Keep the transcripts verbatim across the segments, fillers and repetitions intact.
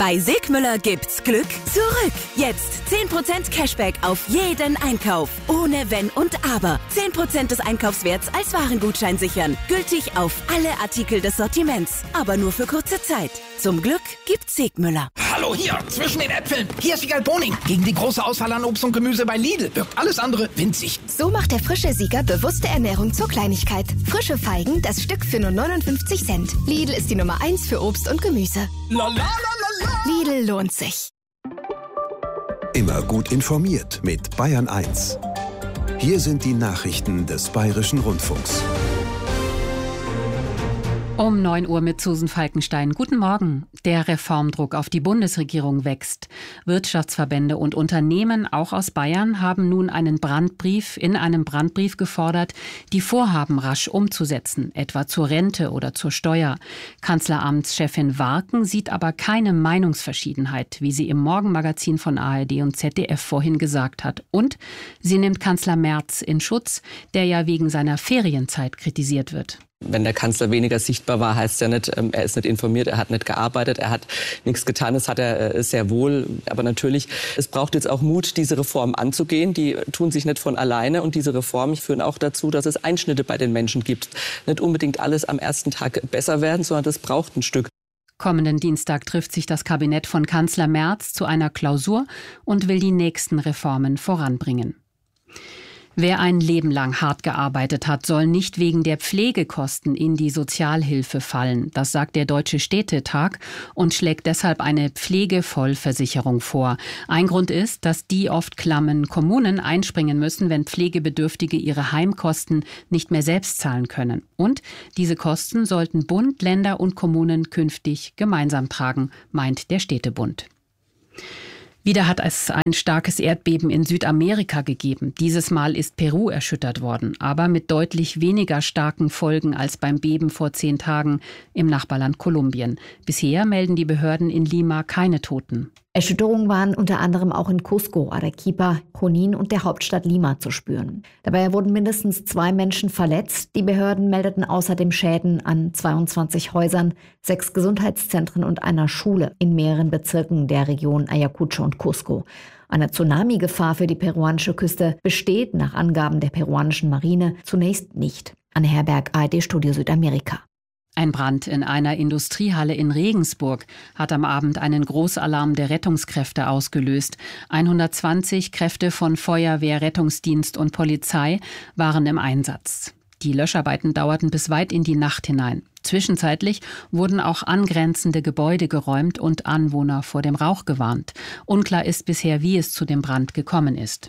Bei Sigmüller gibt's Glück zurück. Jetzt zehn Prozent Cashback auf jeden Einkauf. Ohne Wenn und Aber. zehn Prozent des Einkaufswerts als Warengutschein sichern. Gültig auf alle Artikel des Sortiments. Aber nur für kurze Zeit. Zum Glück gibt's Sigmüller. Hallo hier, zwischen den Äpfeln. Hier ist Sieger Boning. Gegen die große Auswahl an Obst und Gemüse bei Lidl wirkt alles andere winzig. So macht der frische Sieger bewusste Ernährung zur Kleinigkeit. Frische Feigen, das Stück für nur neunundfünfzig Cent. Lidl ist die Nummer eins für Obst und Gemüse. La, la, la, la, la. Lidl lohnt sich. Immer gut informiert mit Bayern eins. Hier sind die Nachrichten des Bayerischen Rundfunks. Um neun Uhr mit Susan Falkenstein. Guten Morgen. Der Reformdruck auf die Bundesregierung wächst. Wirtschaftsverbände und Unternehmen, auch aus Bayern, haben nun einen Brandbrief, in einem Brandbrief gefordert, die Vorhaben rasch umzusetzen, etwa zur Rente oder zur Steuer. Kanzleramtschefin Warken sieht aber keine Meinungsverschiedenheit, wie sie im Morgenmagazin von A R D und Z D F vorhin gesagt hat. Und sie nimmt Kanzler Merz in Schutz, der ja wegen seiner Ferienzeit kritisiert wird. Wenn der Kanzler weniger sichtbar war, heißt es ja nicht, er ist nicht informiert, er hat nicht gearbeitet, er hat nichts getan. Das hat er sehr wohl. Aber natürlich, es braucht jetzt auch Mut, diese Reformen anzugehen. Die tun sich nicht von alleine. Und diese Reformen führen auch dazu, dass es Einschnitte bei den Menschen gibt. Nicht unbedingt alles am ersten Tag besser werden, sondern das braucht ein Stück. Kommenden Dienstag trifft sich das Kabinett von Kanzler Merz zu einer Klausur und will die nächsten Reformen voranbringen. Wer ein Leben lang hart gearbeitet hat, soll nicht wegen der Pflegekosten in die Sozialhilfe fallen. Das sagt der Deutsche Städtetag und schlägt deshalb eine Pflegevollversicherung vor. Ein Grund ist, dass die oft klammen Kommunen einspringen müssen, wenn Pflegebedürftige ihre Heimkosten nicht mehr selbst zahlen können. Und diese Kosten sollten Bund, Länder und Kommunen künftig gemeinsam tragen, meint der Städtebund. Wieder hat es ein starkes Erdbeben in Südamerika gegeben. Dieses Mal ist Peru erschüttert worden, aber mit deutlich weniger starken Folgen als beim Beben vor zehn Tagen im Nachbarland Kolumbien. Bisher melden die Behörden in Lima keine Toten. Erschütterungen waren unter anderem auch in Cusco, Arequipa, Junín und der Hauptstadt Lima zu spüren. Dabei wurden mindestens zwei Menschen verletzt. Die Behörden meldeten außerdem Schäden an zweiundzwanzig Häusern, sechs Gesundheitszentren und einer Schule in mehreren Bezirken der Region Ayacucho und Cusco. Eine Tsunami-Gefahr für die peruanische Küste besteht nach Angaben der peruanischen Marine zunächst nicht. Anne Herberg, A R D-Studio Südamerika. Ein Brand in einer Industriehalle in Regensburg hat am Abend einen Großalarm der Rettungskräfte ausgelöst. hundertzwanzig Kräfte von Feuerwehr, Rettungsdienst und Polizei waren im Einsatz. Die Löscharbeiten dauerten bis weit in die Nacht hinein. Zwischenzeitlich wurden auch angrenzende Gebäude geräumt und Anwohner vor dem Rauch gewarnt. Unklar ist bisher, wie es zu dem Brand gekommen ist.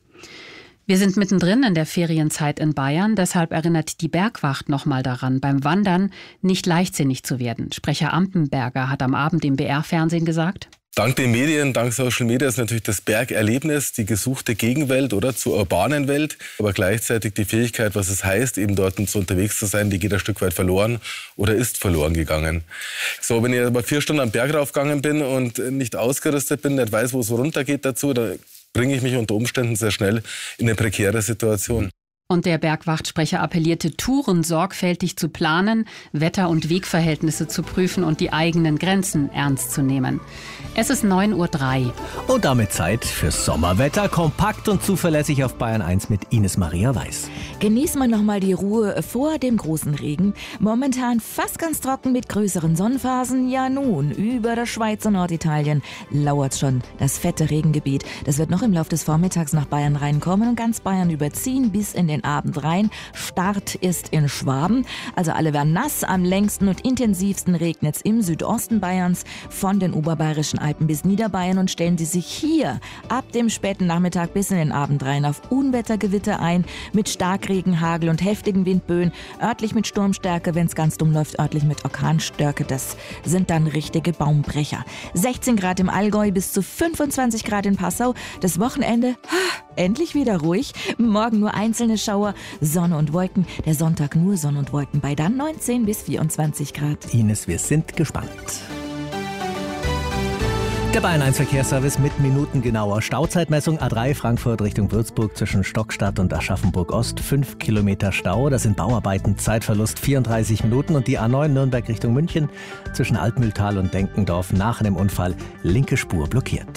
Wir sind mittendrin in der Ferienzeit in Bayern, deshalb erinnert die Bergwacht nochmal daran, beim Wandern nicht leichtsinnig zu werden. Sprecher Ampenberger hat am Abend im B R-Fernsehen gesagt: Dank den Medien, dank Social Media ist natürlich das Bergerlebnis die gesuchte Gegenwelt oder zur urbanen Welt, aber gleichzeitig die Fähigkeit, was es heißt, eben dort so unterwegs zu sein, die geht ein Stück weit verloren oder ist verloren gegangen. So, wenn ich aber vier Stunden am Berg raufgegangen bin und nicht ausgerüstet bin, nicht weiß, wo es runtergeht dazu, dann bringe ich mich unter Umständen sehr schnell in eine prekäre Situation. Und der Bergwachtsprecher appellierte, Touren sorgfältig zu planen, Wetter- und Wegverhältnisse zu prüfen und die eigenen Grenzen ernst zu nehmen. Es ist neun Uhr drei. Und damit Zeit fürs Sommerwetter, kompakt und zuverlässig auf Bayern eins mit Ines Maria Weiß. Genießt man nochmal die Ruhe vor dem großen Regen. Momentan fast ganz trocken mit größeren Sonnenphasen. Ja nun, über der Schweiz und Norditalien lauert schon das fette Regengebiet. Das wird noch im Laufe des Vormittags nach Bayern reinkommen und ganz Bayern überziehen bis in den Abend rein. Start ist in Schwaben. Also alle werden nass. Am längsten und intensivsten regnet es im Südosten Bayerns von den oberbayerischen Alpen bis Niederbayern und stellen Sie sich hier ab dem späten Nachmittag bis in den Abend rein auf Unwettergewitter ein mit Starkregen, Hagel und heftigen Windböen. Örtlich mit Sturmstärke, wenn es ganz dumm läuft, örtlich mit Orkanstärke. Das sind dann richtige Baumbrecher. sechzehn Grad im Allgäu bis zu fünfundzwanzig Grad in Passau. Das Wochenende ha, endlich wieder ruhig. Morgen nur einzelne Schauer, Sonne und Wolken. Der Sonntag nur Sonne und Wolken bei dann neunzehn bis vierundzwanzig Grad. Ines, wir sind gespannt. Der Bayern eins Verkehrsservice mit minutengenauer Stauzeitmessung. A drei Frankfurt Richtung Würzburg zwischen Stockstadt und Aschaffenburg Ost. fünf Kilometer Stau. Das sind Bauarbeiten. Zeitverlust vierunddreißig Minuten. Und die A neun Nürnberg Richtung München zwischen Altmühltal und Denkendorf nach einem Unfall. Linke Spur blockiert.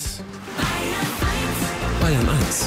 Bayern eins.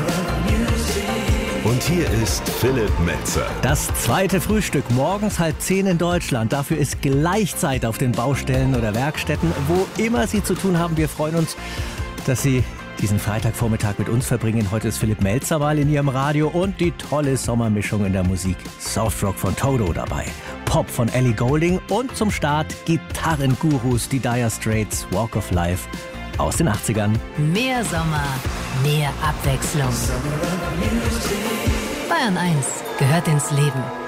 Und hier ist Philipp Metzer. Das zweite Frühstück morgens halb zehn in Deutschland. Dafür ist Gleichzeit auf den Baustellen oder Werkstätten, wo immer Sie zu tun haben. Wir freuen uns, dass Sie diesen Freitagvormittag mit uns verbringen. Heute ist Philipp Melzer mal in Ihrem Radio und die tolle Sommermischung in der Musik. Softrock von Toto dabei, Pop von Ellie Goulding und zum Start Gitarrengurus, die Dire Straits, Walk of Life aus den achtzigern. Mehr Sommer, mehr Abwechslung. Bayern eins gehört ins Leben.